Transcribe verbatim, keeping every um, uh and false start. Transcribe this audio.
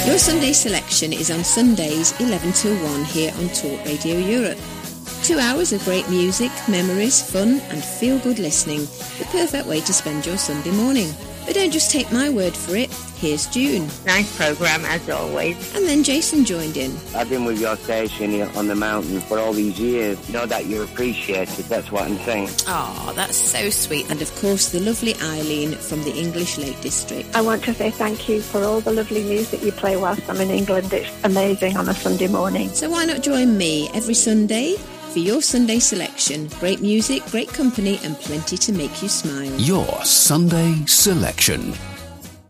Your Sunday selection is on Sundays eleven till one here on Talk Radio Europe. Two hours of great music, memories, fun and feel-good listening. The perfect way to spend your Sunday morning. But don't just take my word for it. Here's June. Nice programme as always. And then Jason joined in. I've been with your station here on the mountain for all these years. You know that you're appreciated, that's what I'm saying. Oh, that's so sweet. And of course the lovely Eileen from the English Lake District. I want to say thank you for all the lovely music you play whilst I'm in England. It's amazing on a Sunday morning. So why not join me every Sunday for your Sunday selection? Great music, great company and plenty to make you smile. Your Sunday selection.